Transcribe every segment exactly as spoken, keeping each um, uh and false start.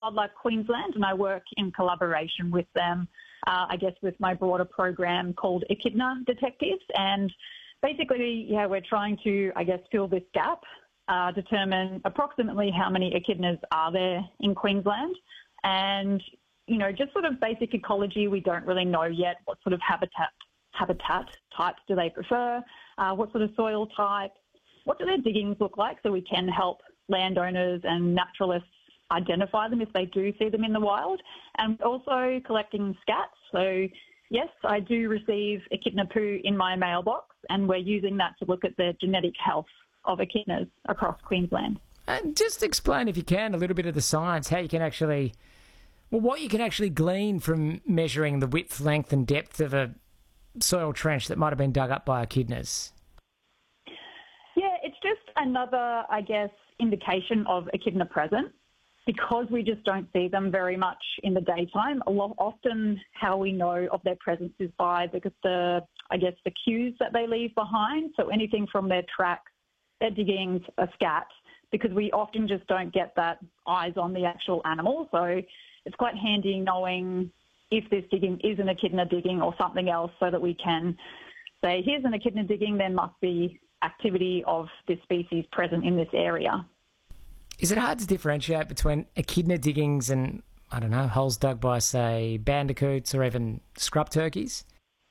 Wildlife Queensland, and I work in collaboration with them, uh, I guess, with my broader program called Echidna Detectives. And basically, yeah, we're trying to, I guess, fill this gap, uh, determine approximately how many echidnas are there in Queensland, and, you know, just sort of basic ecology. We don't really know yet what sort of habitat habitat types do they prefer, uh, what sort of soil type, what do their diggings look like, so we can help landowners and naturalists identify them if they do see them in the wild, and also collecting scats. So yes, I do receive echidna poo in my mailbox, and we're using that to look at the genetic health of echidnas across Queensland. And just explain, if you can, a little bit of the science, how you can actually, well, what you can actually glean from measuring the width, length and depth of a soil trench that might have been dug up by echidnas. Yeah, it's just another, I guess, indication of echidna presence, because we just don't see them very much in the daytime. A lot, often how we know of their presence is by because the, I guess, the cues that they leave behind. So anything from their tracks, their diggings, a scat, because we often just don't get that eyes on the actual animal. So it's quite handy knowing if this digging is an echidna digging or something else, so that we can say, here's an echidna digging, there must be activity of this species present in this area. Is it hard to differentiate between echidna diggings and, I don't know, holes dug by, say, bandicoots or even scrub turkeys?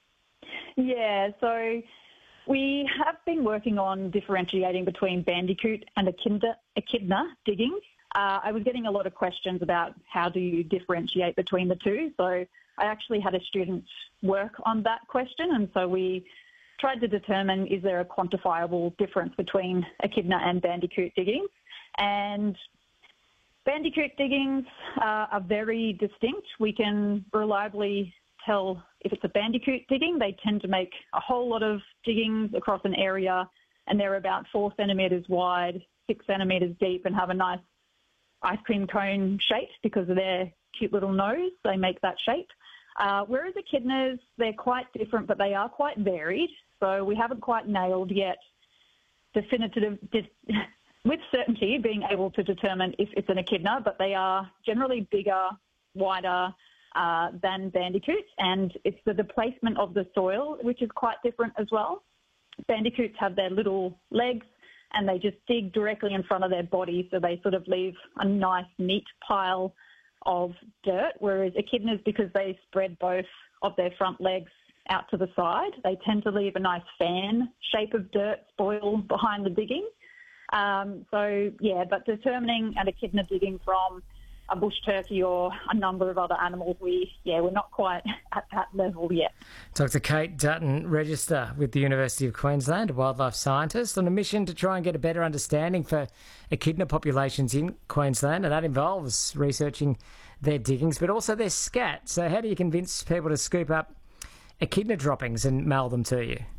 Yeah, so we have been working on differentiating between bandicoot and echidna, echidna diggings. Uh, I was getting a lot of questions about how do you differentiate between the two. So I actually had a student work on that question, and so we tried to determine, is there a quantifiable difference between echidna and bandicoot diggings? And bandicoot diggings uh, are very distinct. We can reliably tell if it's a bandicoot digging. They tend to make a whole lot of diggings across an area, and they're about four centimetres wide, six centimetres deep, and have a nice ice cream cone shape because of their cute little nose. They make that shape. Uh, whereas echidnas, they're quite different, but they are quite varied. So we haven't quite nailed yet definitive, with certainty, being able to determine if it's an echidna, but they are generally bigger, wider uh, than bandicoots, and it's the displacement of the soil which is quite different as well. Bandicoots have their little legs and they just dig directly in front of their body, so they sort of leave a nice, neat pile of dirt, whereas echidnas, because they spread both of their front legs out to the side, they tend to leave a nice fan shape of dirt spoil behind the digging. Um, so, yeah, but determining an echidna digging from a bush turkey or a number of other animals, we, yeah, we're not quite at that level yet. Doctor Kate Dutton, Register with the University of Queensland, a wildlife scientist, on a mission to try and get a better understanding for echidna populations in Queensland, and that involves researching their diggings, but also their scat. So how do you convince people to scoop up echidna droppings and mail them to you?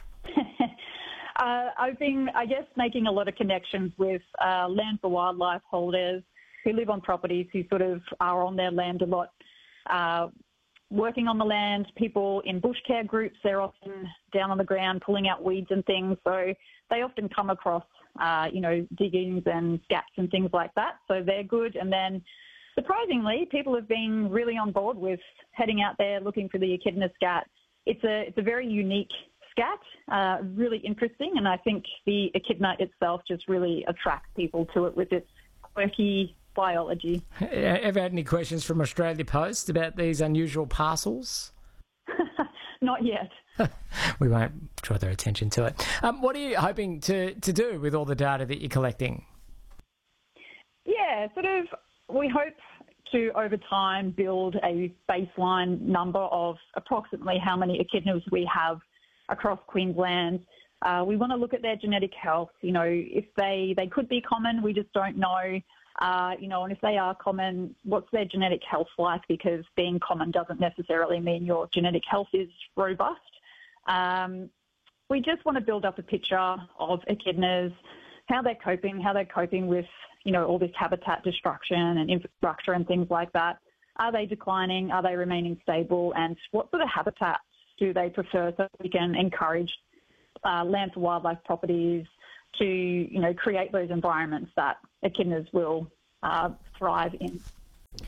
uh, I've been, I guess, making a lot of connections with uh, land for wildlife holders who live on properties, who sort of are on their land a lot, uh, working on the land, people in bush care groups. They're often down on the ground pulling out weeds and things, so they often come across, uh, you know, diggings and scats and things like that, so they're good. And then, surprisingly, people have been really on board with heading out there looking for the echidna scat. It's a, it's a very unique scat, uh, really interesting, and I think the echidna itself just really attracts people to it with its quirky biology. Ever had any questions from Australia Post about these unusual parcels? Not yet. We won't draw their attention to it. Um, what are you hoping to, to do with all the data that you're collecting? Yeah, sort of, we hope to, over time, build a baseline number of approximately how many echidnas we have across Queensland. Uh, we want to look at their genetic health. You know, if they, they could be common, we just don't know. Uh, you know, and if they are common, what's their genetic health like? Because being common doesn't necessarily mean your genetic health is robust. Um, we just want to build up a picture of echidnas, how they're coping, how they're coping with, you know, all this habitat destruction and infrastructure and things like that. Are they declining? Are they remaining stable? And what sort of habitats do they prefer, so we can encourage uh, land for wildlife properties to, you know, create those environments that echidnas will uh, thrive in.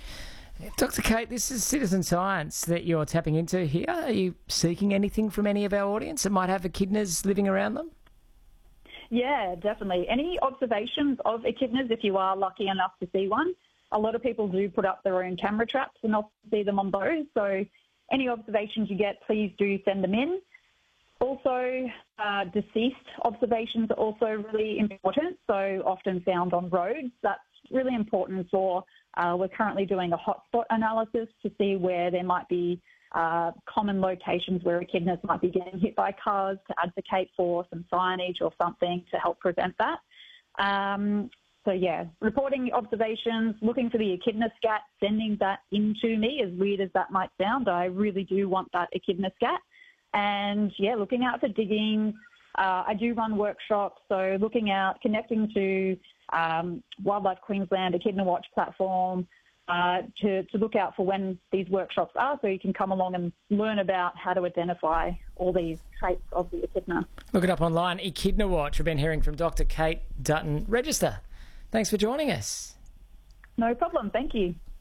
Doctor Kate, this is citizen science that you're tapping into here. Are you seeking anything from any of our audience that might have echidnas living around them? Yeah, definitely. Any observations of echidnas, if you are lucky enough to see one? A lot of people do put up their own camera traps and I'll see them on those. So any observations you get, please do send them in. Also, uh, deceased observations are also really important, so often found on roads. That's really important for, uh, we're currently doing a hotspot analysis to see where there might be uh, common locations where echidnas might be getting hit by cars to advocate for some signage or something to help prevent that. Um, so yeah, reporting observations, looking for the echidna scat, sending that in to me, as weird as that might sound. I really do want that echidna scat. And yeah, looking out for digging. Uh, I do run workshops, so looking out, connecting to um, Wildlife Queensland, Echidna Watch platform, uh, to, to look out for when these workshops are, so you can come along and learn about how to identify all these traits of the echidna. Look it up online, Echidna Watch. We've been hearing from Doctor Kate Dutton, Register. Thanks for joining us. No problem. Thank you.